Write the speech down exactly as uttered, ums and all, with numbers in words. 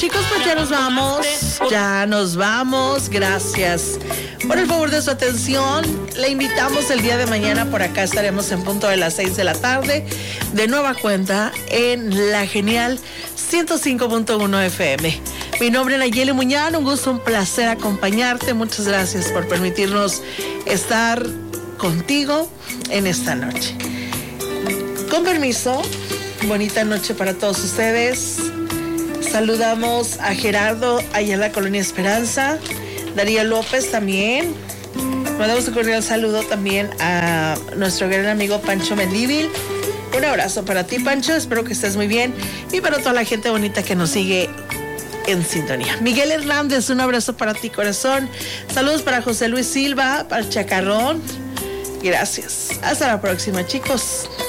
chicos, pues ya nos vamos, ya nos vamos. Gracias por el favor de su atención. Le invitamos el día de mañana, por acá estaremos en punto de las seis de la tarde, de nueva cuenta en La Genial ciento cinco punto uno F M. Mi nombre es Nayeli Muñán, un gusto, un placer acompañarte. Muchas gracias por permitirnos estar contigo en esta noche. Con permiso, bonita noche para todos ustedes. Saludamos a Gerardo allá en la Colonia Esperanza, Daría López también. Mandamos un cordial saludo también a nuestro gran amigo Pancho Mendívil. Un abrazo para ti, Pancho, espero que estés muy bien. Y para toda la gente bonita que nos sigue en sintonía. Miguel Hernández, un abrazo para ti, corazón. Saludos para José Luis Silva, para Chacarrón. Gracias. Hasta la próxima, chicos.